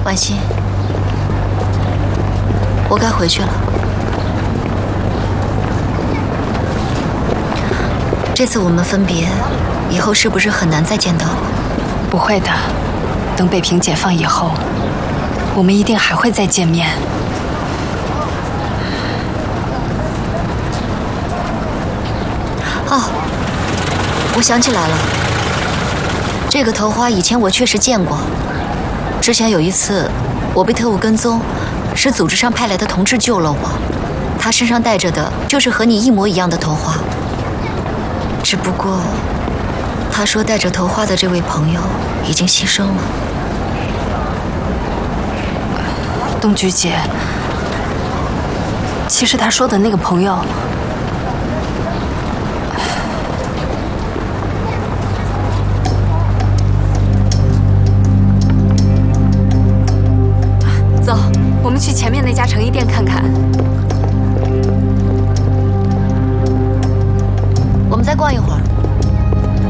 婉欣，我该回去了。这次我们分别，以后是不是很难再见到？ 不会的，等北平解放以后，我们一定还会再见面。 哦，我想起来了，这个头花以前我确实见过。之前有一次，我被特务跟踪，是组织上派来的同志救了我。他身上带着的就是和你一模一样的头花，只不过他说带着头花的这位朋友已经牺牲了。 东菊姐，其实他说的那个朋友，走，我们去前面那家成衣店看看。